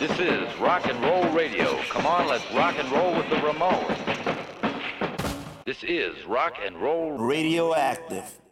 This is rock and roll radio. Come on, let's rock and roll with the Ramones. This is rock and roll radioactive.